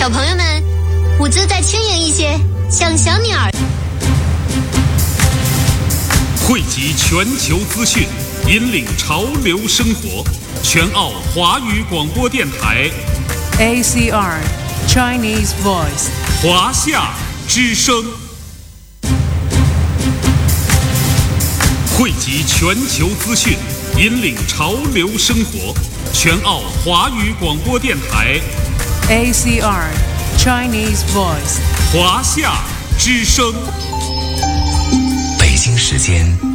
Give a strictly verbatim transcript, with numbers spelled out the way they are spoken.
小朋友们，舞姿再轻盈一些，像小鸟。 汇集全球资讯，引领潮流生活。全澳华语广播电台 A C R Chinese Voice 华夏之声，汇集全球资讯，引领潮流生活。全澳华语广播电台 A C R Chinese Voice 华夏之声。 北京时间